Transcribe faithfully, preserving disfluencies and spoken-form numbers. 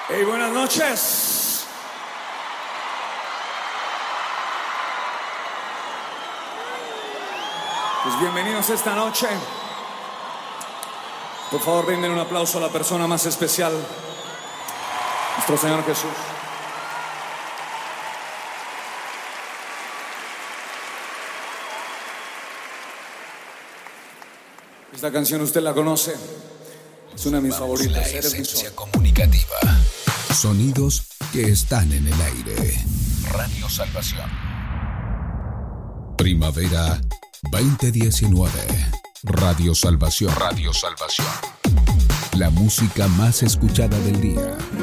Hey, buenas noches. Pues bienvenidos esta noche. Por favor, brinden un aplauso a la persona más especial, nuestro Señor Jesús. Esta canción usted la conoce. Es una de mis favoritas. La esencia comunicativa. Sonidos que están en el aire. Radio Salvación. Primavera veinte diecinueve. Radio Salvación. Radio Salvación. La música más escuchada del día.